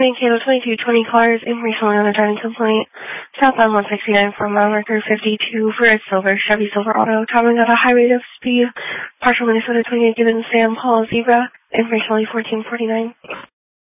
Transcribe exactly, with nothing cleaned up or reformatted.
Mankato twenty-two twenty cars, information on a driving complaint. Southbound one sixty-nine for mile marker fifty-two for a silver Chevy Silverado, traveling at a high rate of speed. Partial Minnesota twenty-eight given Sam Paul Zebra, information only fourteen forty-nine.